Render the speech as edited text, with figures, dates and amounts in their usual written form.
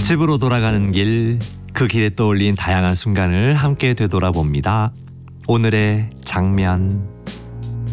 집으로 돌아가는 길, 그 길에 떠올린 다양한 순간을 함께 되돌아봅니다. 오늘의 장면.